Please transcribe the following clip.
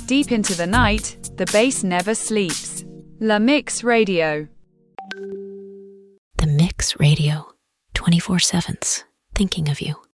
Deep into the night, the bass never sleeps. La Mix Radio. The Mix Radio. 24/7's thinking of you.